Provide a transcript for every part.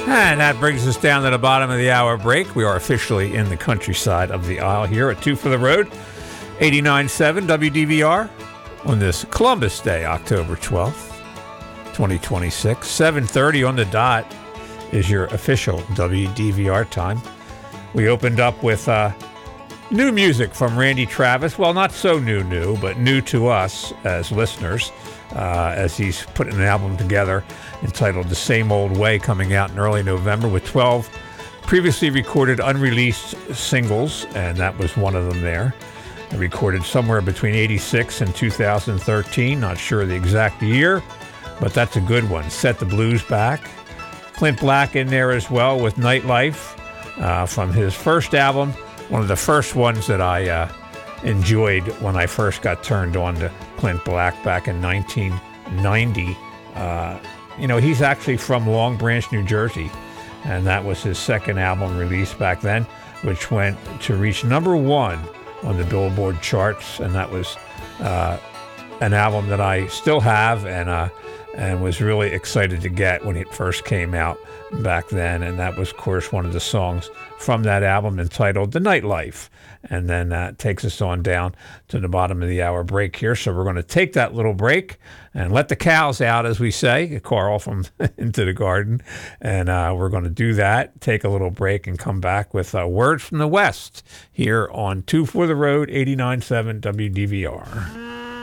And that brings us down to the bottom of the hour break. We are officially in the countryside of the aisle here at Two for the Road, 89.7 WDVR on this Columbus Day, October 12th, 2026. 7:30 on the dot is your official WDVR time. We opened up with new music from Randy Travis. Well, not so new, but new to us as listeners, as he's putting an album together entitled The Same Old Way, coming out in early November with 12 previously recorded unreleased singles, and that was one of them there. Recorded somewhere between 86 and 2013, not sure the exact year, but that's a good one. Set the Blues Back. Clint Black in there as well with Nightlife from his first album, one of the first ones that I enjoyed when I first got turned on to Clint Black back in 1990. He's actually from Long Branch, New Jersey, and that was his second album released back then, which went to reach number one on the Billboard charts, and that was an album that I still have and was really excited to get when it first came out back then. And that was, of course, one of the songs from that album entitled The Nightlife. And then that takes us on down to the bottom of the hour break here. So we're going to take that little break and let the cows out, as we say, Carl from Into the Garden. And we're going to do that, take a little break, and come back with Words from the West here on Two for the Road, 89.7 WDVR.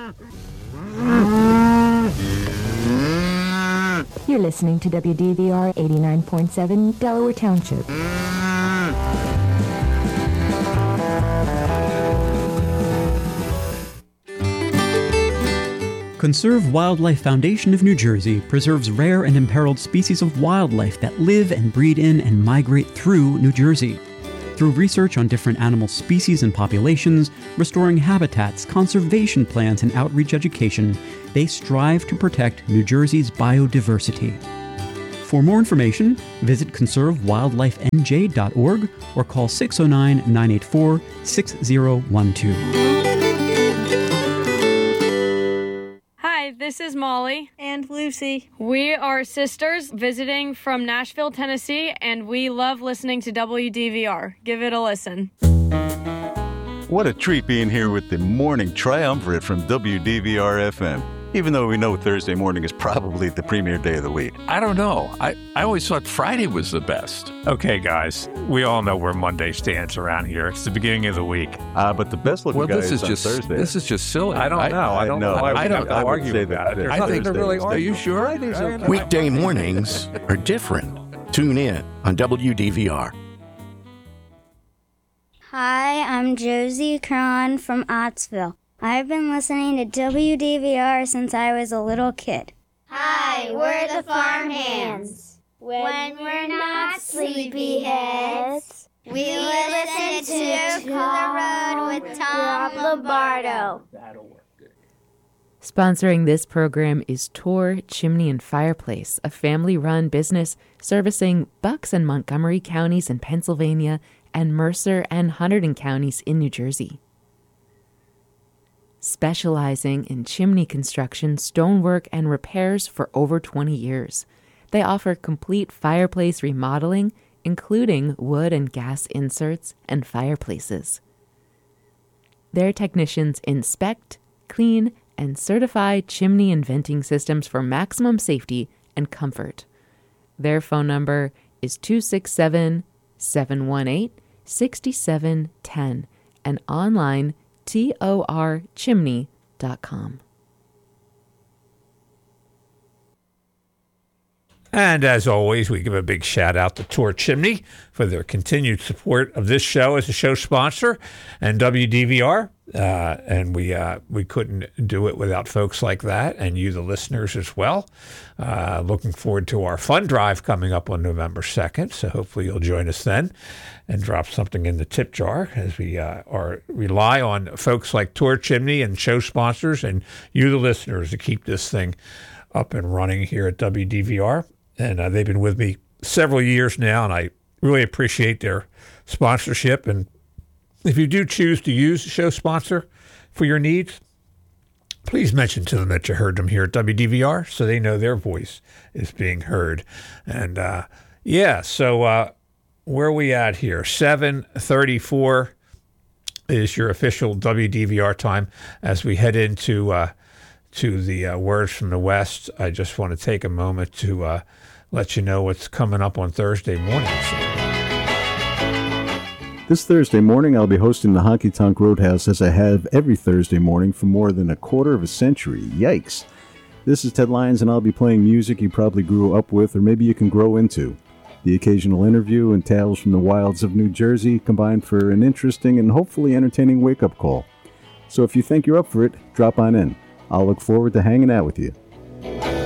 You're listening to WDVR 89.7 Delaware Township. Conserve Wildlife Foundation of New Jersey preserves rare and imperiled species of wildlife that live and breed in and migrate through New Jersey. Through research on different animal species and populations, restoring habitats, conservation plans, and outreach education, they strive to protect New Jersey's biodiversity. For more information, visit conservewildlifenj.org or call 609-984-6012. Hi, this is Molly. And Lucy. We are sisters visiting from Nashville, Tennessee, and we love listening to WDVR. Give it a listen. What a treat being here with the Morning Triumvirate from WDVR FM. Even though we know Thursday morning is probably the premier day of the week. I don't know. I always thought Friday was the best. Okay, guys, we all know where Monday stands around here. It's the beginning of the week. But the best looking guy is on Thursday. This is just silly. I don't know. I don't know. I don't argue about it. I think they're really arguing. Are you sure? Weekday mornings are different. Tune in on WDVR. Hi, I'm Josie Cron from Ottsville. I've been listening to WDVR since I was a little kid. Hi, we're the Farmhands. When we're not sleepyheads, we listen to the Road with Tom Lombardo. Sponsoring this program is Tor Chimney and Fireplace, a family-run business servicing Bucks and Montgomery counties in Pennsylvania and Mercer and Hunterdon counties in New Jersey. Specializing in chimney construction, stonework, and repairs for over 20 years. They offer complete fireplace remodeling, including wood and gas inserts and fireplaces. Their technicians inspect, clean, and certify chimney and venting systems for maximum safety and comfort. Their phone number is 267-718-6710 and online torchimney.com. And as always, we give a big shout out to Tor Chimney for their continued support of this show as a show sponsor and WDVR. And we couldn't do it without folks like that, and you, the listeners, as well. Looking forward to our fund drive coming up on November 2nd. So hopefully you'll join us then and drop something in the tip jar, as we rely on folks like Tor Chimney and show sponsors and you, the listeners, to keep this thing up and running here at WDVR. And they've been with me several years now, and I really appreciate their sponsorship. And if you do choose to use a show sponsor for your needs, please mention to them that you heard them here at WDVR so they know their voice is being heard. And Yeah, so where are we at here? 7:34 is your official WDVR time. As we head into to the Words from the West, I just want to take a moment to let you know what's coming up on Thursday morning. This Thursday morning, I'll be hosting the Honky Tonk Roadhouse as I have every Thursday morning for more than a quarter of a century. Yikes. This is Ted Lyons, and I'll be playing music you probably grew up with, or maybe you can grow into. The occasional interview and tales from the wilds of New Jersey combined for an interesting and hopefully entertaining wake-up call. So if you think you're up for it, drop on in. I'll look forward to hanging out with you.